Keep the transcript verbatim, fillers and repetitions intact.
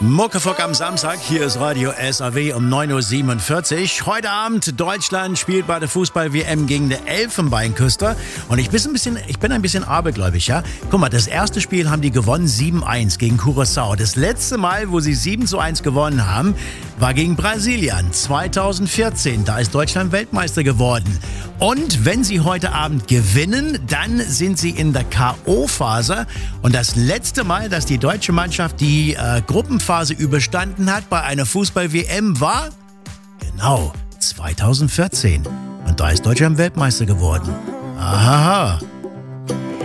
Muckefuck am Samstag, hier ist Radio S A W um neun Uhr siebenundvierzig. Heute Abend Deutschland spielt bei der Fußball-W M gegen die Elfenbeinküste. Und ich bin ein bisschen, ich bin ein bisschen abergläubig, ja. Guck mal, das erste Spiel haben die gewonnen sieben eins gegen Curaçao. Das letzte Mal, wo sie sieben zu eins gewonnen haben, war gegen Brasilien zweitausendvierzehn. Da ist Deutschland Weltmeister geworden. Und wenn sie heute Abend gewinnen, dann sind sie in der K O-Phase. Und das letzte Mal, dass die deutsche Mannschaft die äh, Gruppenphase überstanden hat bei einer Fußball-W M war, genau, zweitausendvierzehn. Und da ist Deutschland Weltmeister geworden. Aha.